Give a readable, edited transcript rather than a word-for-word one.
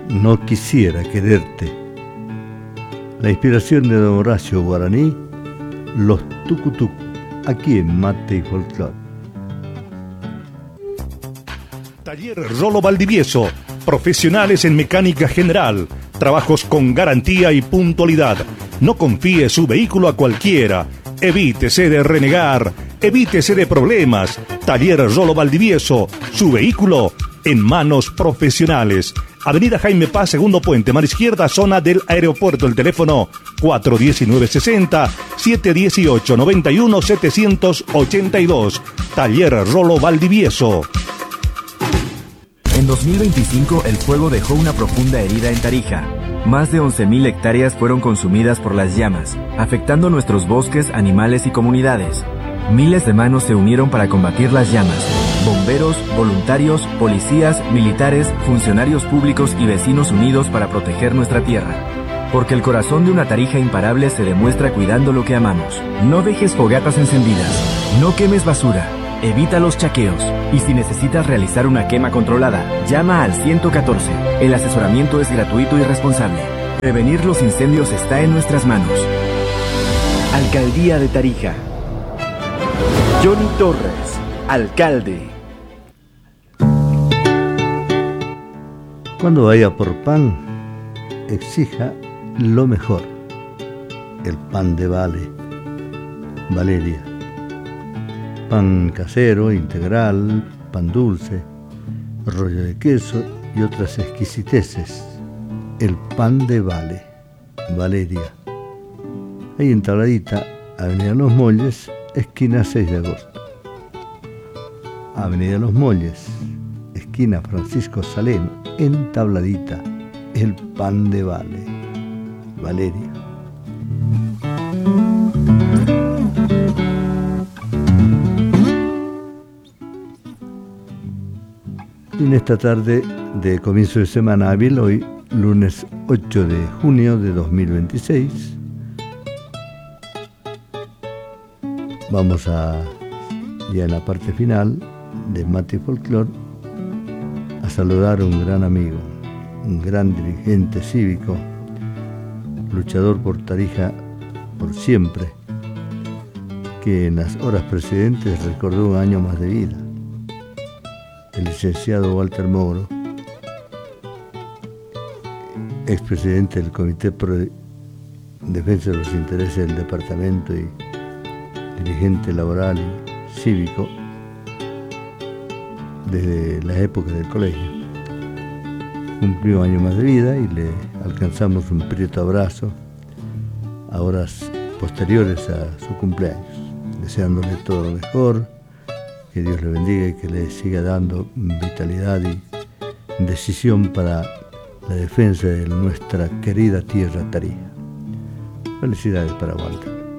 No quisiera quererte. La inspiración de don Horacio Guaraní, los tucutuc, aquí en Mate y Folclor. Taller Rolo Valdivieso, profesionales en mecánica general, trabajos con garantía y puntualidad. No confíe su vehículo a cualquiera. Evítese de renegar, evítese de problemas. Taller Rolo Valdivieso, su vehículo en manos profesionales. Avenida Jaime Paz, segundo puente, mano izquierda, zona del aeropuerto. El teléfono 419-60-718-91-782. Taller Rolo Valdivieso. En 2025, el fuego dejó una profunda herida en Tarija. Más de 11.000 hectáreas fueron consumidas por las llamas, afectando nuestros bosques, animales y comunidades. Miles de manos se unieron para combatir las llamas. Bomberos, voluntarios, policías, militares, funcionarios públicos y vecinos unidos para proteger nuestra tierra. Porque el corazón de una Tarija imparable se demuestra cuidando lo que amamos. No dejes fogatas encendidas. No quemes basura. Evita los chaqueos. Y si necesitas realizar una quema controlada, llama al 114. El asesoramiento es gratuito y responsable. Prevenir los incendios está en nuestras manos. Alcaldía de Tarija. Johnny Torres, alcalde. Cuando vaya por pan, exija lo mejor. El pan de Vale, Valeria. Pan casero, integral, pan dulce, rollo de queso y otras exquisiteces. El pan de Vale, Valeria. Ahí en Tabladita, Avenida Los Molles, esquina 6 de agosto. Avenida Los Molles, esquina Francisco Saleno, en Tabladita, el pan de Vale, Valeria. En esta tarde de comienzo de semana hábil, hoy lunes 8 de junio de 2026, vamos a, ya en la parte final de Mate y Folclor, a saludar a un gran amigo, un gran dirigente cívico, luchador por Tarija por siempre, que en las horas precedentes recordó un año más de vida. El licenciado Walter Mogro, expresidente del Comité Pro Defensa de los Intereses del Departamento y dirigente laboral y cívico desde la época del colegio. Cumplió un año más de vida y le alcanzamos un prieto abrazo a horas posteriores a su cumpleaños, deseándole todo lo mejor, que Dios le bendiga y que le siga dando vitalidad y decisión para la defensa de nuestra querida tierra Tarija. Felicidades para Walter.